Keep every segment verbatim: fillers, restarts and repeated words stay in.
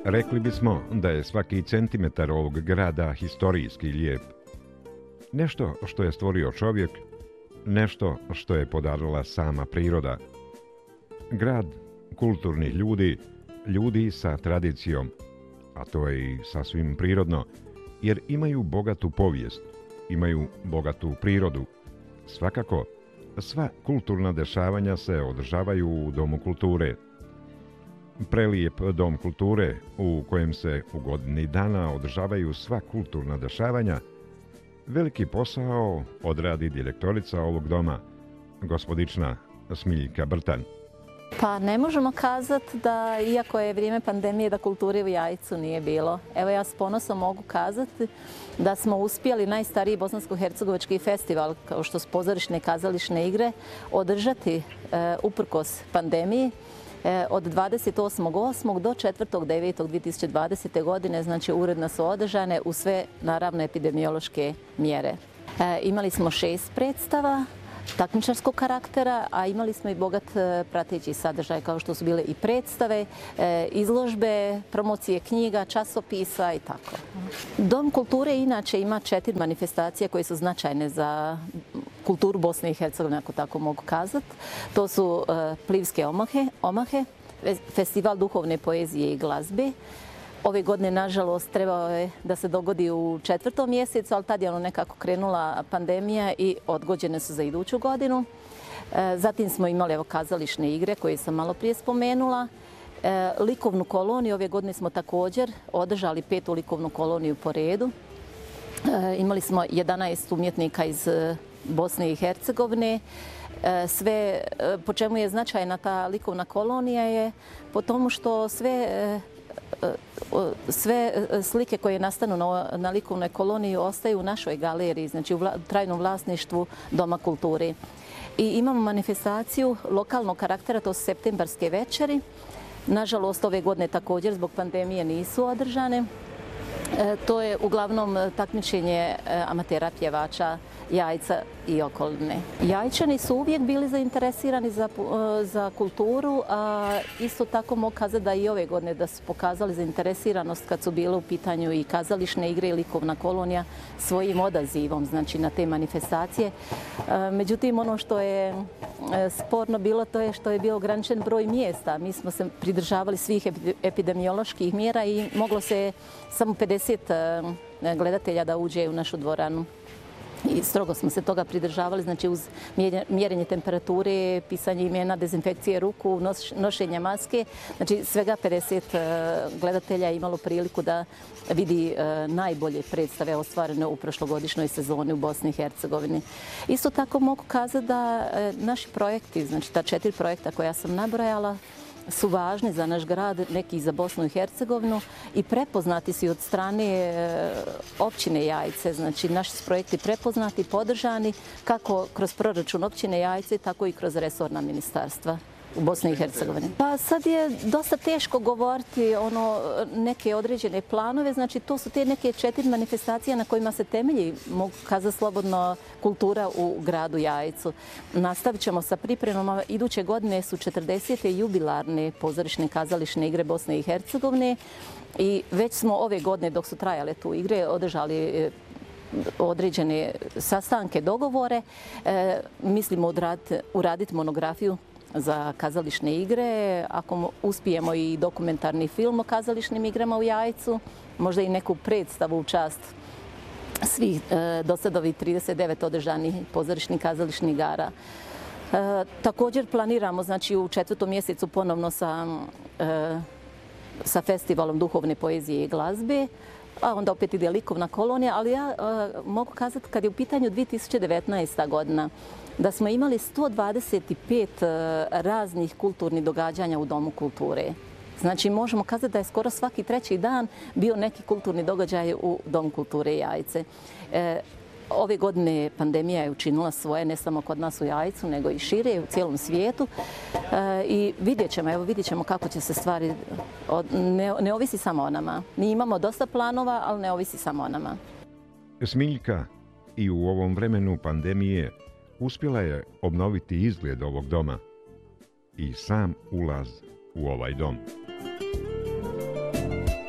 Rekli bismo da je svaki centimetar ovog grada historijski lijep. Nešto što je stvorio čovjek, nešto što je podarila sama priroda. Grad kulturnih ljudi, ljudi sa tradicijom, a to je i sasvim prirodno, jer imaju bogatu povijest, imaju bogatu prirodu. Svakako, sva kulturna dešavanja se održavaju u Domu kulture. Prelijep Dom kulture u kojem se u godini dana održavaju sva kulturna dešavanja, veliki posao odradi direktorica ovog doma, gospodična Smiljka Brtan. Pa ne možemo kazati da, iako je vrijeme pandemije, da kulture u Jajcu nije bilo. Evo ja s ponosom mogu kazati da smo uspjeli najstariji bosansko-hercegovački festival, kao što su pozorišne i kazališne igre, održati e, uprkos pandemiji e, od dvadeset osmog osmog do četvrtog devetog dvije tisuće dvadesete. godine, znači uredno su održane u sve, naravno, epidemiološke mjere. E, imali smo šest predstava takmičarskog karaktera, a imali smo i bogat prateći sadržaj, kao što su bile i predstave, izložbe, promocije knjiga, časopisa i tako. Dom kulture inače ima četiri manifestacije koje su značajne za kulturu Bosne i Hercegovine, ako tako mogu kazati. To su Plivske omahe, omahe, festival duhovne poezije i glazbe. Ove godine, nažalost, trebao je da se dogodi u četvrtom mjesecu, ali tad je ono nekako krenula pandemija i odgođene su za iduću godinu. Zatim smo imali evo, kazališne igre koje sam malo prije spomenula. Likovnu koloniju, ove godine smo također održali petu likovnu koloniju po redu. Imali smo jedanaest umjetnika iz Bosne i Hercegovine. Sve, po čemu je značajna ta likovna kolonija je po tomu što sve sve slike koje nastanu na, na likovnoj koloniji ostaju u našoj galeriji, znači u vla, trajnom vlasništvu Doma kulture. I imamo manifestaciju lokalnog karaktera, to su septembarske večeri. Nažalost, ove godine također zbog pandemije nisu održane. E, to je uglavnom takmičenje amatera pjevača Jajca i okoline. Jajčani su uvijek bili zainteresirani za, za kulturu, a isto tako mogu kazati da i ove godine da su pokazali zainteresiranost kad su bile u pitanju i kazališne igre i likovna kolonija svojim odazivom, znači na te manifestacije. Međutim, ono što je sporno bilo to je što je bio ograničen broj mjesta. Mi smo se pridržavali svih epidemioloških mjera i moglo se samo pedeset gledatelja da uđe u našu dvoranu. I strogo smo se toga pridržavali, znači uz mjerenje temperature, pisanje imena, dezinfekcije ruku, nošenje maske. Znači svega pedeset gledatelja je imalo priliku da vidi najbolje predstave ostvarene u prošlogodišnjoj sezoni u Bosni i Hercegovini. Isto tako mogu kazati da naši projekti, znači ta četiri projekta koja sam nabrojala, su važni za naš grad, neki za Bosnu i Hercegovinu i prepoznati su od strane općine Jajce. Znači, naši su projekti prepoznati, podržani kako kroz proračun općine Jajce, tako i kroz resorna ministarstva u Bosni i Hercegovini. Pa sad je dosta teško govoriti ono neke određene planove, znači to su te neke četiri manifestacije na kojima se temelji, mogu kazati slobodno, kultura u gradu Jajcu. Nastavit ćemo sa pripremama. Iduće godine su četrdesete jubilarne pozorišne kazališne igre Bosne i Hercegovine i već smo ove godine, dok su trajale tu igre, održali određene sastanke, dogovore. E, mislimo uraditi, uraditi monografiju za kazališne igre, ako uspijemo i dokumentarni film o kazališnim igrama u Jajcu, možda i neku predstavu u čast svih e, do sad ovih trideset devet održanih pozorišnih kazališnih igara. E, također planiramo, znači u četvrtom mjesecu ponovno sa, e, sa festivalom duhovne poezije i glazbe, a onda opet ide likovna kolonija, ali ja e, mogu kazati kad je u pitanju dvije tisuće devetnaesta. godina, da smo imali sto dvadeset pet raznih kulturnih događanja u Domu kulture. Znači, možemo kazati da je skoro svaki treći dan bio neki kulturni događaj u Domu kulture Jajce. E, ove godine pandemija je učinila svoje, ne samo kod nas u Jajcu, nego i šire u cijelom svijetu. E, I vidjet ćemo, evo vidjet ćemo kako će se stvari, od, ne, ne ovisi samo o nama. Mi imamo dosta planova, ali ne ovisi samo o nama. Smiljka i u ovom vremenu pandemije uspjela je obnoviti izgled ovog doma i sam ulaz u ovaj dom.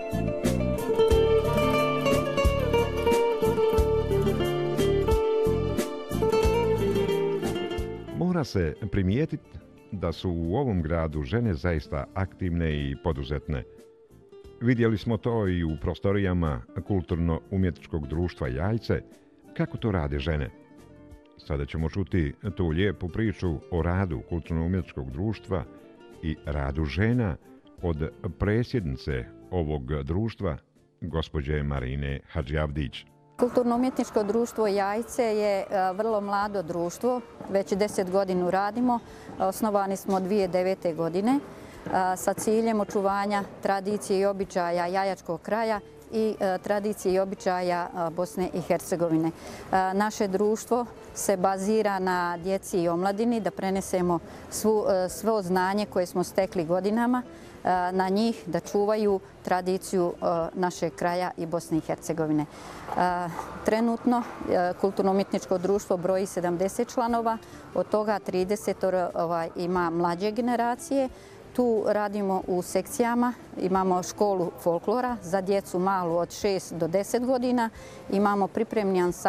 Mora se primijetiti da su u ovom gradu žene zaista aktivne i poduzetne. Vidjeli smo to i u prostorijama Kulturno-umjetničkog društva Jajce, kako to rade žene. Sada ćemo čuti tu lijepu priču o radu Kulturno-umjetničkog društva i radu žena od predsjednice ovog društva, gospođe Marine Hadžiavdić. Kulturno-umjetničko društvo Jajce je vrlo mlado društvo, već deset godina radimo. Osnovani smo dvije hiljade devete. godine sa ciljem očuvanja tradicije i običaja Jajačkog kraja i tradicije i običaja Bosne i Hercegovine. Naše društvo se bazira na djeci i omladini, da prenesemo svo znanje koje smo stekli godinama na njih, da čuvaju tradiciju našeg kraja i Bosne i Hercegovine. Trenutno Kulturno-umjetničko društvo broji sedamdeset članova, od toga trideset ima mlađe generacije. Tu radimo u sekcijama, imamo školu folklora za djecu malu od šest do deset godina, imamo pripremni ansambl